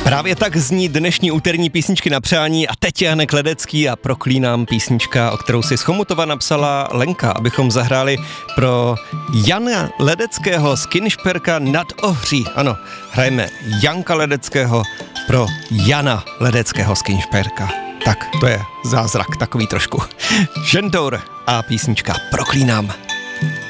Právě tak zní dnešní úterní písničky na přání a teď je Janek Ledecký a Proklínám, písnička, o kterou si z Chomutova napsala Lenka, abychom zahráli pro Jana Ledeckého z Kinšperka nad Ohří. Ano, hrajeme Janka Ledeckého pro Jana Ledeckého z Kinšperka. Tak, to je zázrak takový trošku. Žentour a písnička Proklínám.